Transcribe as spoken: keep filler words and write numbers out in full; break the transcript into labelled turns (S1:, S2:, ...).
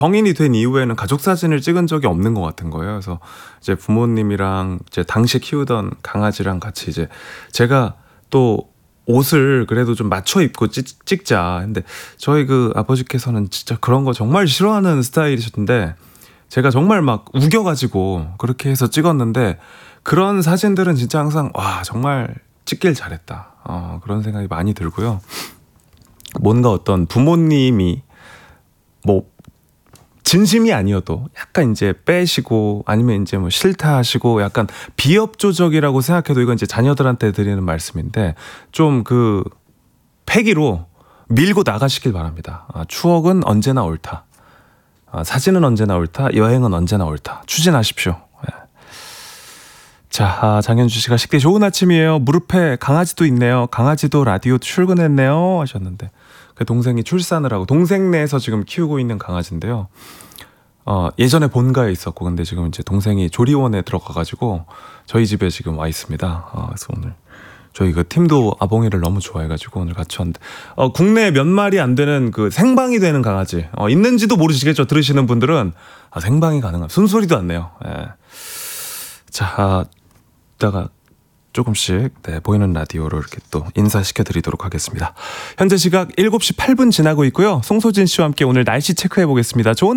S1: 성인이 된 이후에는 가족 사진을 찍은 적이 없는 것 같은 거예요. 그래서 이제 부모님이랑 이제 당시 키우던 강아지랑 같이 이제 제가 또 옷을 그래도 좀 맞춰 입고 찍, 찍자. 근데 저희 그 아버지께서는 진짜 그런 거 정말 싫어하는 스타일이셨는데 제가 정말 막 우겨가지고 그렇게 해서 찍었는데 그런 사진들은 진짜 항상 와 정말 찍길 잘했다. 어, 그런 생각이 많이 들고요. 뭔가 어떤 부모님이 뭐 진심이 아니어도 약간 이제 빼시고 아니면 이제 뭐 싫다 하시고 약간 비협조적이라고 생각해도 이건 이제 자녀들한테 드리는 말씀인데 좀 그 패기로 밀고 나가시길 바랍니다. 아, 추억은 언제나 옳다. 아, 사진은 언제나 옳다. 여행은 언제나 옳다. 추진하십시오. 네. 자, 아, 장현주 씨가 식대 좋은 아침이에요. 무릎에 강아지도 있네요. 강아지도 라디오 출근했네요 하셨는데 그 동생이 출산을 하고 동생네에서 지금 키우고 있는 강아지인데요. 어, 예전에 본가에 있었고 근데 지금 이제 동생이 조리원에 들어가가지고 저희 집에 지금 와 있습니다. 어, 그래서 오늘 저희 그 팀도 아봉이를 너무 좋아해가지고 오늘 같이 왔는데 어, 국내에 몇 마리 안 되는 그 생방이 되는 강아지 어, 있는지도 모르시겠죠. 들으시는 분들은 아, 생방이 가능한 순소리도 안 내요. 예. 자, 이따가 조금씩 네, 보이는 라디오로 이렇게 또 인사시켜 드리도록 하겠습니다. 현재 시각 일곱 시 팔 분 지나고 있고요. 송소진 씨와 함께 오늘 날씨 체크해 보겠습니다. 좋은